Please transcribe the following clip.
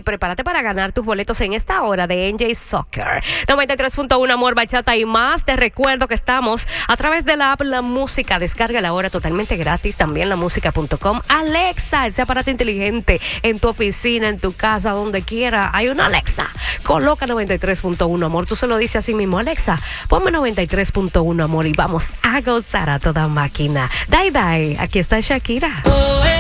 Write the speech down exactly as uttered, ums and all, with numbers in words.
prepárate para ganar tus boletos en esta hora de N J Soccer. noventa y tres punto uno Amor, Bachata y más. Te recuerdo que estamos a través de la app La Música. Descarga la hora totalmente gratis. También la música punto com. Alexa, ese aparato inteligente en tu oficina, en tu casa, donde quiera. Hay una Alexa. Coloca noventa y tres punto uno Amor. Tú se lo dices así mismo, Alexa, ponme noventa y tres punto uno Amor y vamos a gozar a toda máquina. Dai, dai. Aquí está Shakira.